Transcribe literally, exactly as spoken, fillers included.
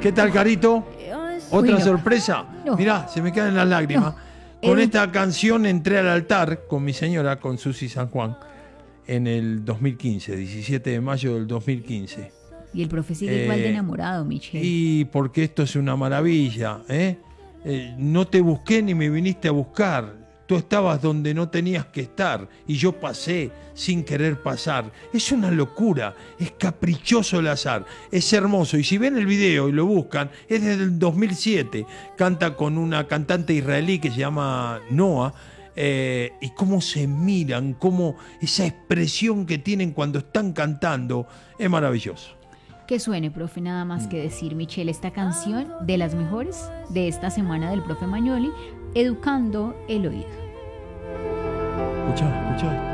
¿Qué tal, Carito? ¿Otra Uy, no. sorpresa? No. Mirá, se me caen las lágrimas. No. Con Edu- esta canción entré al altar con mi señora, con Susi San Juan, en el dos mil quince, diecisiete de mayo del dos mil quince. Y el profe sigue igual de Eh, enamorado, Michelle. Y porque esto es una maravilla, ¿eh? Eh, no te busqué ni me viniste a buscar. Tú estabas donde no tenías que estar y yo pasé sin querer pasar. Es una locura, es caprichoso el azar, es hermoso. Y si ven el video y lo buscan, es desde el dos mil siete. Canta con una cantante israelí que se llama Noah. Eh, y cómo se miran, cómo esa expresión que tienen cuando están cantando, es maravilloso. Que suene, profe, nada más que decir, Michelle, esta canción de las mejores de esta semana del profe Magnoli, educando el oído. Escuchá, escuchá.